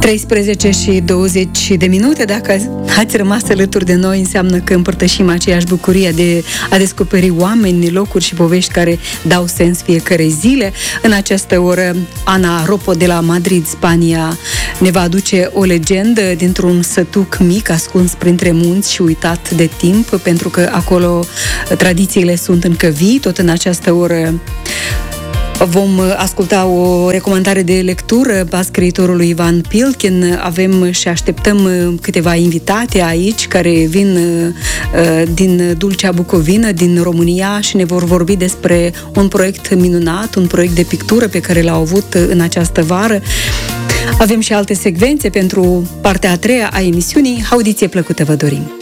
13 și 20 de minute. Dacă ați rămas alături de noi, înseamnă că împărtășim aceeași bucurie de a descoperi oameni, locuri și povești care dau sens fiecărei zile. În această oră, Ana Ropo de la Madrid, Spania, ne va aduce o legendă dintr-un sătuc mic ascuns printre munți și uitat de timp, pentru că acolo tradițiile sunt încă vii. Tot în această oră vom asculta o recomandare de lectură a scriitorului Ivan Pilkin. Avem și așteptăm câteva invitate aici care vin din dulcea Bucovină, din România, și ne vor vorbi despre un proiect minunat, un proiect de pictură pe care l-au avut în această vară. Avem și alte secvențe pentru partea a treia a emisiunii. Audiție plăcută vă dorim!